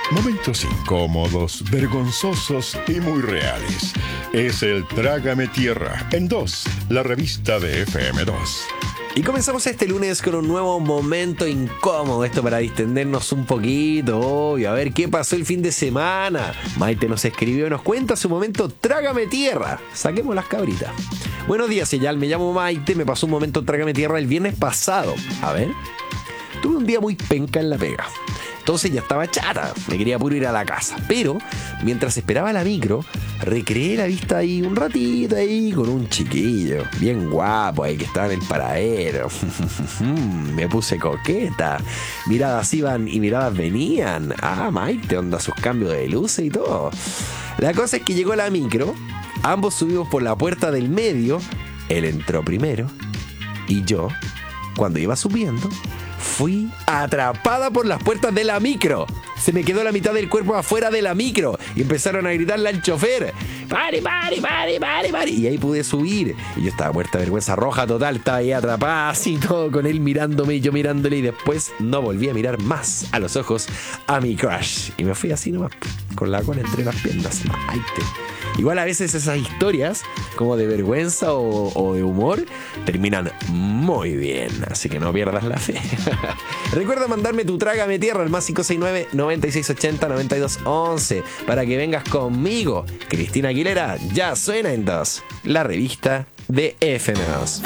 Momentos incómodos, vergonzosos y muy reales. Es el Trágame Tierra en 2, la revista de FM2. Y comenzamos este lunes con un nuevo momento incómodo, esto para distendernos un poquito y a ver qué pasó el fin de semana. Maite nos escribió, nos cuenta su momento Trágame Tierra. Saquemos las cabritas. Buenos días, Eyal, me llamo Maite, me pasó un momento Trágame Tierra el viernes pasado. A ver, tuve un día muy penca en la pega. Entonces ya estaba chata, me quería puro ir a la casa. Pero, mientras esperaba la micro, recreé la vista ahí un ratito ahí con un chiquillo, bien guapo ahí que estaba en el paradero. Me puse coqueta. Miradas iban y miradas venían. Ah, Maite, onda sus cambios de luces y todo. La cosa es que llegó la micro, ambos subimos por la puerta del medio, él entró primero y yo, cuando iba subiendo, fui atrapada por las puertas de la micro. Se me quedó la mitad del cuerpo afuera de la micro y empezaron a gritarle al chofer: ¡Pare, pare, pare, pare, pare! Y ahí pude subir. Y yo estaba muerta de vergüenza, roja total, estaba ahí atrapada así todo, con él mirándome y yo mirándole. Y después no volví a mirar más a los ojos a mi crush. Y me fui así nomás, con la cola entre las piernas. Maite. Igual a veces esas historias, como de vergüenza o de humor, terminan muy bien. Así que no pierdas la fe. Recuerda mandarme tu Trágame Tierra al más 569-9680-9211 para que vengas conmigo. Cristina Aguilera ya suena en 2, la revista de FM2.